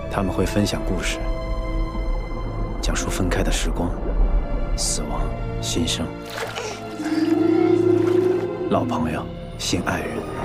他们会分享故事，讲述分开的时光、死亡、新生、老朋友、新爱人。